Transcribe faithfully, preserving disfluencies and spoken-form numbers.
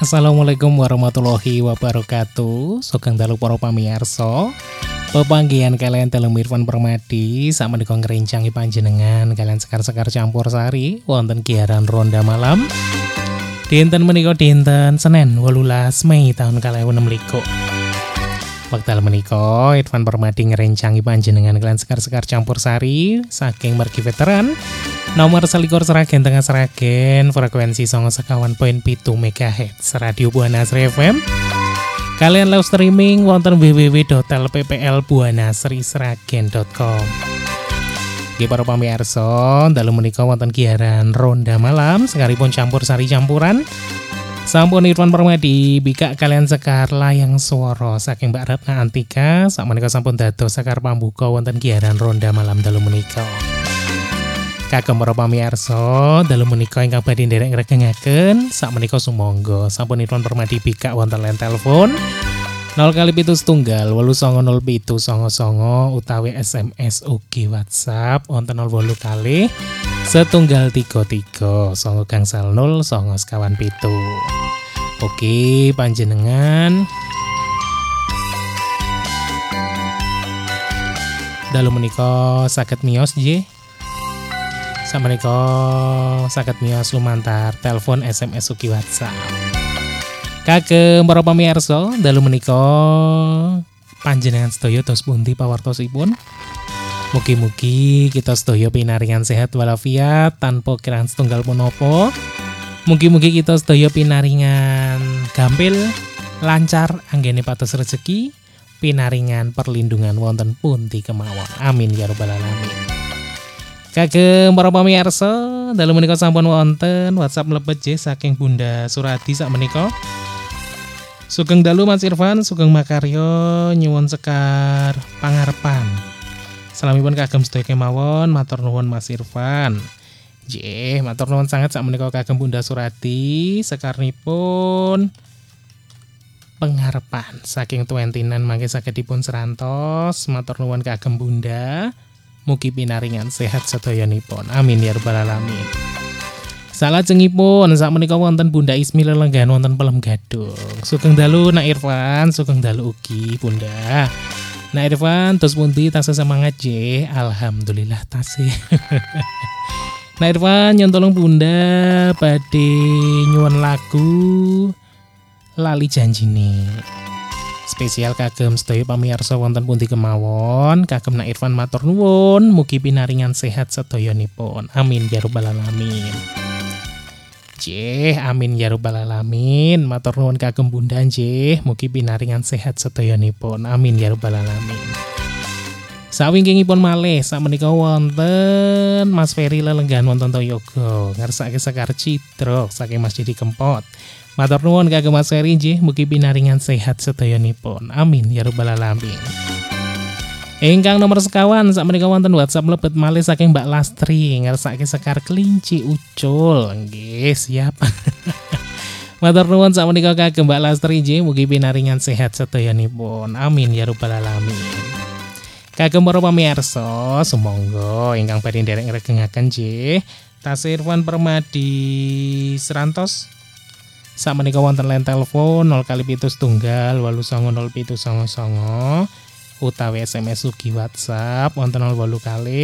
Assalamualaikum warahmatullahi wabarakatuh. Sugeng dalu para pamirsa. Pepanggihan kalian telung Irfan Permadi sama dikong ngerincangi panjenengan kalian sekar-sekar campur sari wonten giaran ronda malam. Dinten menika dinten Senin wolulas Mei tahun kalih enem likur. Wekdal menika Irfan Permadi ngerincangi panjenengan kalian sekar-sekar campur sari saking margi veteran. Nomor selikur Seragen Tengah Seragen, frekuensi songo sekawan poin pitu megahertz, Radio Buana Sri F M. Kalian live streaming wonten w w w titik l p p l buana sri seragen titik com. Nggih para pamirsa, dalu menika wonten giaran ronda malam, sekaripun campur sari campuran. Sampun Irfan Permadi bikak kalian sekar layang swara saking Mbak Ratna Antika, sakmenika sampun dados sekar pambuka wonten giaran ronda malam dalu menika. Kagem para pamirsa, dalu menika ingkang badhe nderek ngregengaken sakmenika sumangga sampun Irfan Permadi bikak wonten line telepon nol kali pitu setunggal wolu songo nol pitu songo songo utawi S M S ugi WhatsApp wonten nol wolu kali setunggal tiga tiga songo gangsal nol songo sekawan pitu. Oke, panjenengan dalu menika saged miyos nggih. Samenika saged miyos lumantar telepon S M S ugi WhatsApp. Kagem para pamirsa, dalu menika panjenengan sedaya tos pundi pawartosipun? Mugi-mugi kita sedaya pinaringan sehat walafiat tanpa kirang setunggal punapa. Mugi-mugi kita sedaya pinaringan gampil, lancar anggene patos rezeki, pinaringan perlindungan wonten pundi kemawon. Amin ya rabbal alamin. Kagem para pamirsa, dalu menika sampun wonten WhatsApp mlebet nggih saking Bunda Suradi sakmenika. Sugeng dalu Mas Irfan, sugeng makarya nyuwun sekar pangarepan. Salamipun kagem sedaya kemawon, matur nuwun Mas Irfan. Nggih, matur nuwun sanget sakmenika kagem Bunda Suradi sekarnipun pangarepan saking tuwentinan mangke saged dipun serantos. Matur nuwun kagem Bunda. Mugi pinaringan sehat sedayanipun. Amin ya rabbal alamin. Salajengipun sakmenika wonten Bunda Ismi lelenggahan wonten Pelem Gadung. Sugeng dalu Nak Irfan, sugeng dalu ugi Bunda. Nak Irfan tos pundi tasih semangat nggih? Alhamdulillah tasih. Nak Irfan nyuwun tolong Bunda badhe nyuwun lagu Lali Janjine. Spesial kagem sedaya pamirsa wonten pundi kemawon, kagem Nak Irfan matur nuwun, mugi pinaringan sehat sedayanipun. Amin ya rabbal alamin. Nggih, amin ya rabbal alamin. Matur nuwun kagem Bunda nggih, mugi pinaringan sehat sedayanipun. Amin ya rabbal alamin. Sawingkingipun malih sakmenika wonten Mas Ferry lelenggahan wonten Toyoga, ngersake sekar Citra saking Mas Didi Kempot. Matur nuwun kagem Mas Ferry nggih, mugi pinaringan sehat sedayanipun. Amin ya rabbal alamin. Ingkang nomor sekawan sakmenika wonten WhatsApp mlebet malih saking Mbak Lastri ngersake sekar kelinci ucul. Nggih, siap. Matur nuwun sakmenika kagem Mbak Lastri nggih, mugi pinaringan sehat sedayanipun. Amin ya rabbal alamin. Kagem para pamirsa, sumangga ingkang badhe nderek ngregengaken nggih, tasih Irfan Permadi serantos sakmenika wonten line telepon nol kali pitu setunggal wolu songo nol pitu songo songo utawi S M S ugi WhatsApp wonten nol wolu kali